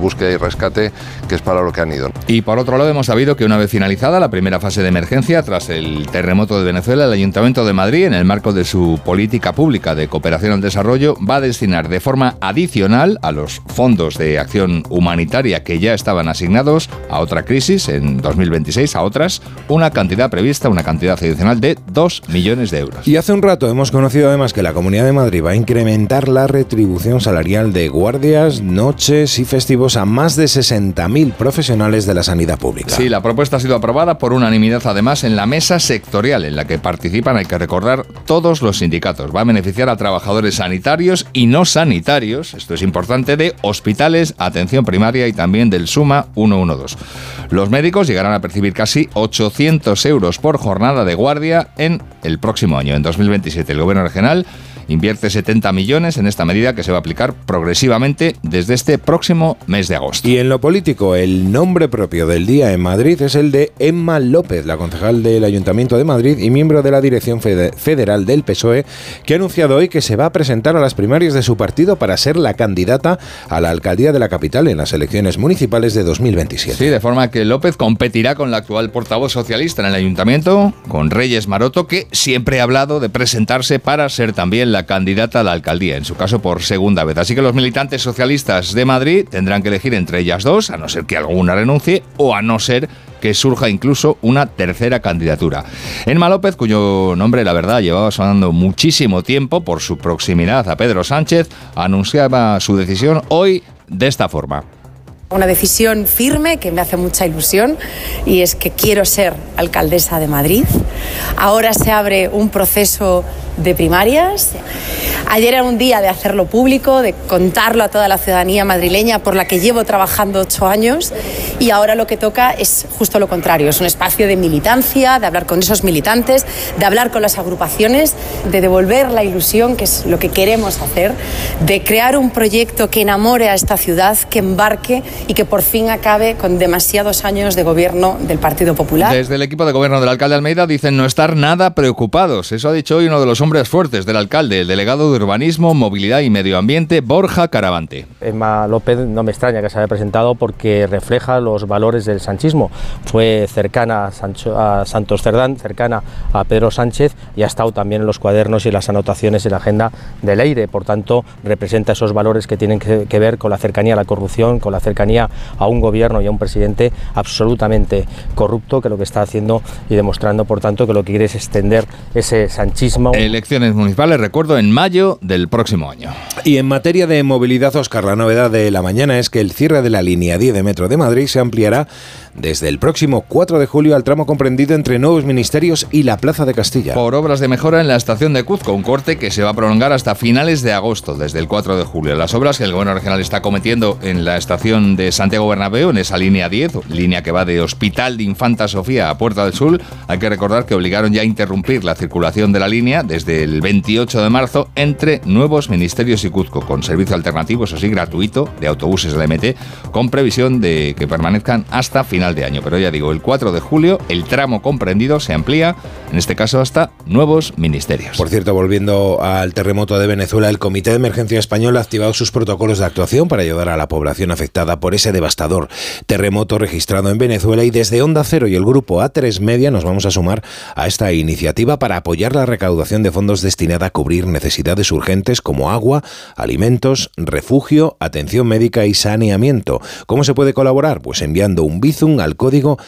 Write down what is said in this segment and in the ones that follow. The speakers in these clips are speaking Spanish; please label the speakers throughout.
Speaker 1: búsqueda y rescate, que es para lo que han ido.
Speaker 2: Y por otro lado, hemos sabido que una vez finalizada la primera fase de emergencia tras el terremoto de Venezuela, el Ayuntamiento de Madrid, en el marco de su política pública de cooperación al desarrollo, va a destinar de forma adicional a los fondos de acción humanitaria que ya estaban asignados a otra crisis en 2026, a otras, una cantidad prevista, una cantidad adicional de 2 millones de euros.
Speaker 3: Y hace un rato hemos conocido además que la Comunidad de Madrid va a incrementar la retribución salarial de guardias, noches y festivos a más de 60.000 profesionales de la sanidad pública.
Speaker 2: Sí, la propuesta ha sido aprobada por unanimidad además en la mesa sectorial en la que participan, hay que recordar, todos los sindicatos. Va a beneficiar a trabajadores sanitarios y no sanitarios, esto es importante, de hospitales, atención primaria y también del SUMA 112. Los médicos llegarán a percibir casi 800 euros por jornada de guardia en el próximo año, en 2027. El Gobierno regional invierte 70 millones en esta medida que se va a aplicar progresivamente desde este próximo mes de agosto.
Speaker 3: Y en lo político, el nombre propio del día en Madrid es el de Emma López, la concejal del Ayuntamiento de Madrid y miembro de la Dirección Federal del PSOE, que ha anunciado hoy que se va a presentar a las primarias de su partido para ser la candidata a la alcaldía de la capital en las elecciones municipales de 2027.
Speaker 2: Sí, de forma que López competirá con la actual portavoz socialista en el Ayuntamiento, con Reyes Maroto, que siempre ha hablado de presentarse para ser también la candidata a la alcaldía, en su caso por segunda vez. Así que los militantes socialistas de Madrid tendrán que elegir entre ellas dos, a no ser que alguna renuncie o a no ser que surja incluso una tercera candidatura. Emma López, cuyo nombre, la verdad, llevaba sonando muchísimo tiempo por su proximidad a Pedro Sánchez, anunciaba su decisión hoy de esta forma.
Speaker 4: Una decisión firme que me hace mucha ilusión y es que quiero ser alcaldesa de Madrid. Ahora se abre un proceso de primarias. Ayer era un día de hacerlo público, de contarlo a toda la ciudadanía madrileña por la que llevo trabajando 8 años y ahora lo que toca es justo lo contrario. Es un espacio de militancia, de hablar con esos militantes, de hablar con las agrupaciones, de devolver la ilusión, que es lo que queremos hacer, de crear un proyecto que enamore a esta ciudad, que embarque y que por fin acabe con demasiados años de gobierno del Partido Popular.
Speaker 2: Desde el equipo de gobierno del alcalde Almeida dicen no estar nada preocupados. Eso ha dicho hoy uno de los hombres fuertes del alcalde, el delegado de Urbanismo, Movilidad y Medio Ambiente, Borja Caravante.
Speaker 5: Emma López no me extraña que se haya presentado porque refleja los valores del sanchismo. Fue cercana a Santos Cerdán, cercana a Pedro Sánchez y ha estado también en los cuadernos y las anotaciones en la agenda del Eire. Por tanto, representa esos valores que tienen que ver con la cercanía a la corrupción, con la cercanía a un gobierno y a un presidente absolutamente corrupto, que lo que está haciendo y demostrando, por tanto, que lo que quiere es extender ese sanchismo.
Speaker 2: Elecciones municipales, recuerdo, en mayo del próximo año.
Speaker 3: Y en materia de movilidad, Óscar, la novedad de la mañana es que el cierre de la línea 10 de Metro de Madrid se ampliará desde el próximo 4 de julio al tramo comprendido entre Nuevos Ministerios y la Plaza de Castilla.
Speaker 2: Por obras de mejora en la estación de Cuzco, un corte que se va a prolongar hasta finales de agosto, desde el 4 de julio. Las obras que el Gobierno regional está cometiendo en la estación de Santiago Bernabéu, en esa línea 10, línea que va de Hospital de Infanta Sofía a Puerta del Sol, hay que recordar que obligaron ya a interrumpir la circulación de la línea desde el 28 de marzo entre Nuevos Ministerios y Cuzco, con servicio alternativo, eso sí, gratuito, de autobuses de la MT, con previsión de que permanezcan hasta final de año. Pero ya digo, el 4 de julio el tramo comprendido se amplía, en este caso hasta Nuevos Ministerios.
Speaker 3: Por cierto, volviendo al terremoto de Venezuela, el Comité de Emergencia Español ha activado sus protocolos de actuación para ayudar a la población afectada por ese devastador terremoto registrado en Venezuela, y desde Onda Cero y el grupo A3 Media nos vamos a sumar a esta iniciativa para apoyar la recaudación de fondos destinada a cubrir necesidades urgentes como agua, alimentos, refugio, atención médica y saneamiento. ¿Cómo se puede colaborar? Pues enviando un Bizum al código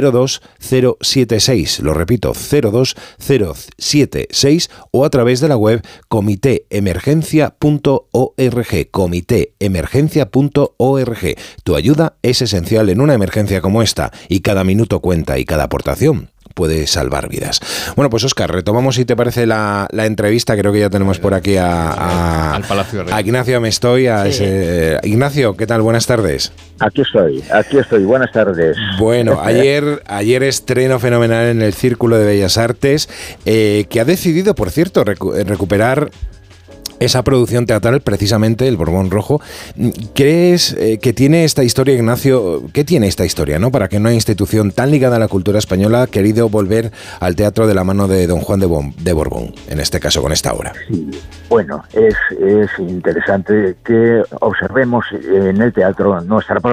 Speaker 3: 02076, lo repito, 02076, o a través de la web comitéemergencia.org, comitéemergencia.org. Tu ayuda es esencial en una emergencia como esta, y cada minuto cuenta y cada aportación puede salvar vidas. Bueno, pues Óscar, retomamos, si te parece, la entrevista. Creo que ya tenemos por aquí
Speaker 2: al Palacio de Rey.
Speaker 3: A Ignacio Amestoy. Sí. Ignacio, ¿qué tal? Buenas tardes.
Speaker 6: Aquí estoy. Buenas tardes.
Speaker 3: Bueno, ayer estreno fenomenal en el Círculo de Bellas Artes, que ha decidido, por cierto, recuperar esa producción teatral, precisamente El Borbón Rojo. ¿Crees que tiene esta historia, Ignacio? ¿Qué tiene esta historia, no? Para que una institución tan ligada a la cultura española ha querido volver al teatro de la mano de Don Juan de Borbón, en este caso con esta obra.
Speaker 6: Sí. Bueno, es interesante que observemos en el teatro nuestra